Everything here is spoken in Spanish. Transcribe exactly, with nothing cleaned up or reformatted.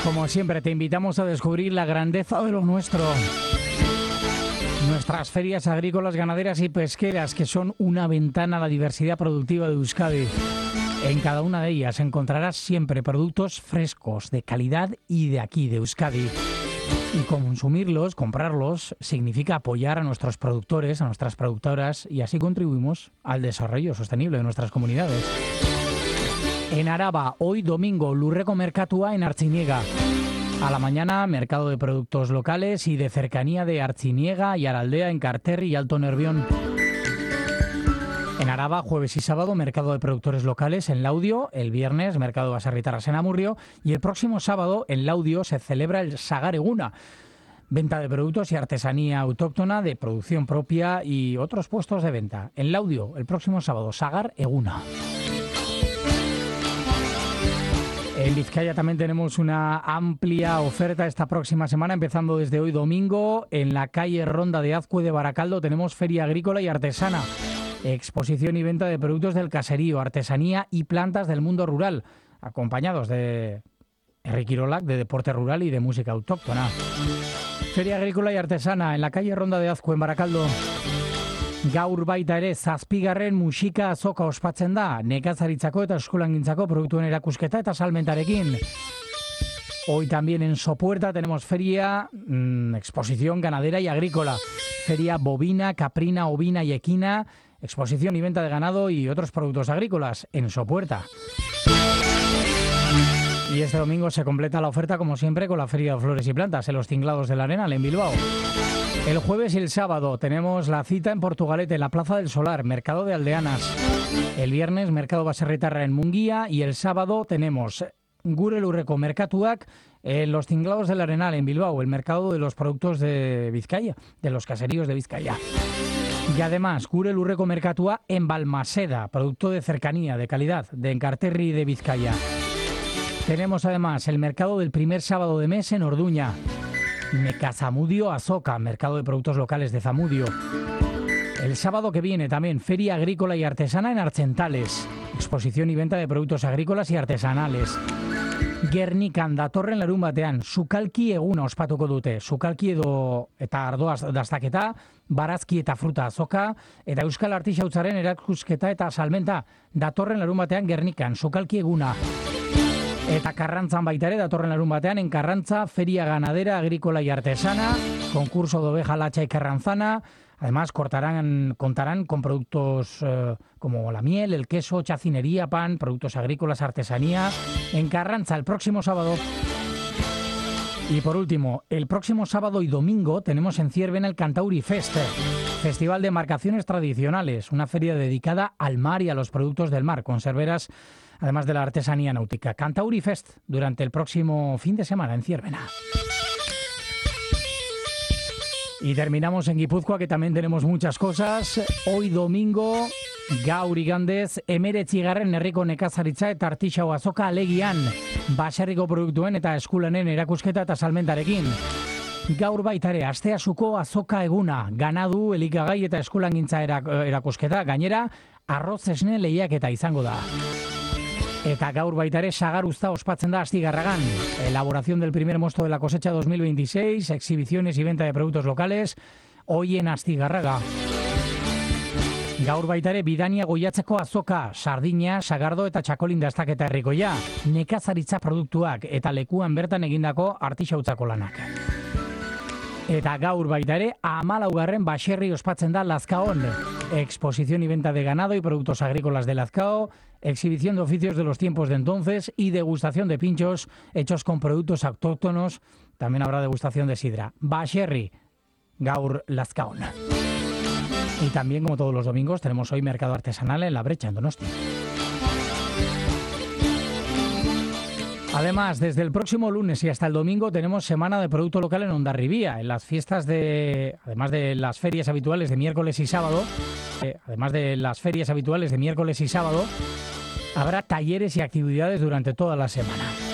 Como siempre, te invitamos a descubrir la grandeza de lo nuestro. Nuestras ferias agrícolas, ganaderas y pesqueras, que son una ventana a la diversidad productiva de Euskadi. En cada una de ellas encontrarás siempre productos frescos, de calidad y de aquí, de Euskadi. Y consumirlos, comprarlos, significa apoyar a nuestros productores, a nuestras productoras, y así contribuimos al desarrollo sostenible de nuestras comunidades. En Araba, hoy domingo, Lurreko Merkatua en Artziniega. A la mañana, mercado de productos locales y de cercanía de Artziniega y Araldea en Karterri y Alto Nervión. En Araba, jueves y sábado, mercado de productores locales en Laudio. El viernes, mercado de baserritarras en Amurrio. Y el próximo sábado, en Laudio, se celebra el Sagar Eguna. Venta de productos y artesanía autóctona de producción propia y otros puestos de venta. En Laudio, el próximo sábado, Sagar Eguna. En Vizcaya también tenemos una amplia oferta esta próxima semana, empezando desde hoy domingo. En la calle Ronda de Azcue de Baracaldo tenemos feria agrícola y artesana, exposición y venta de productos del caserío, artesanía y plantas del mundo rural, acompañados de Herri Kirolak, de deporte rural y de música autóctona. Feria agrícola y artesana en la calle Ronda de Azcue en Baracaldo. Gaur baita ere zazpigarren musika azoka ospatzen da, nekazaritzako eta eskulangintzako produktuen erakusketa eta salmentarekin. Hoy también en Sopuerta tenemos feria, mmm, exposición ganadera y agrícola, feria bovina, caprina, ovina y equina, exposición y venta de ganado y otros productos agrícolas en Sopuerta. Y este domingo se completa la oferta, como siempre, con la Feria de Flores y Plantas en los Tinglados del Arenal, en Bilbao. El jueves y el sábado tenemos la cita en Portugalete, en la Plaza del Solar, Mercado de Aldeanas. El viernes, Mercado Baserritarra en Munguía. Y el sábado tenemos Gure Lurreko Merkatuak en los Tinglados del Arenal, en Bilbao, el mercado de los productos de Vizcaya, de los caseríos de Vizcaya. Y además, Gure Lurreko Merkatua en Balmaseda, producto de cercanía, de calidad, de Enkarterri y de Vizcaya. Tenemos además el mercado del primer sábado de mes en Orduña. Mecazamudio Azoka, mercado de productos locales de Zamudio. El sábado que viene también feria agrícola y artesana en Artzentales. Exposición y venta de productos agrícolas y artesanales. Gernikan datorren larun batean, sukalki eguna ospatuko dute. Sukalki edo eta ardoaz dastaketa, barazki eta fruta azoka, eta euskal artisautzaren erakusketa eta salmenta datorren larun batean Gernikan, sukalki eguna. Eta Karrantzan baita ere, datorren larun batean, en Carranza, feria ganadera, agrícola y artesana, concurso de oveja lacha y carranzana. Además, cortarán, contarán con productos eh, como la miel, el queso, chacinería, pan, productos agrícolas, artesanía, en Carranza el próximo sábado. Y por último, el próximo sábado y domingo tenemos en Ciervena el Cantauri Fest, festival de embarcaciones tradicionales, una feria dedicada al mar y a los productos del mar, conserveras, además de la artesanía náutica. Cantauri Fest durante el próximo fin de semana en Ciervena. Y terminamos en Guipúzcoa, que también tenemos muchas cosas. Hoy domingo, gaur igandez, emeretzigarren herriko nekazaritza eta artisau azoka alegian, baserriko produktuen eta eskulanen erakusketa eta salmentarekin. Gaur baita ere, asteasuko azoka eguna, ganadu, elikagai eta eskulangintza erakusketa, gainera, arroz esne lehiaketa izango da. Eta gaur baita ere sagaruzta ospatzen da Astigarragan. Elaboración del primer mosto de la cosecha dos mil veintiséis, exhibiciones y venta de productos locales, hoy en Astigarraga. Gaur baita ere Bidania Goiatzeko azoka, sardina, sagardo eta txakolin dastaketa herrikoia, nekazaritza produktuak eta lekuan bertan egindako artisautzako lanak. Eta gaur baita ere, hamalaugarren baserri ospatzen da Lazkaon. Exposición y venta de ganado y productos agrícolas de Lazkao, exhibición de oficios de los tiempos de entonces y degustación de pinchos hechos con productos autóctonos. También habrá degustación de sidra. Baserri, gaur Lazkaon. Y también, como todos los domingos, tenemos hoy mercado artesanal en La Brecha, en Donostia. Además, desde el próximo lunes y hasta el domingo tenemos Semana de Producto Local en Hondarribía, en las fiestas de, además de las ferias habituales de miércoles y sábado, eh, además de las ferias habituales de miércoles y sábado, habrá talleres y actividades durante toda la semana.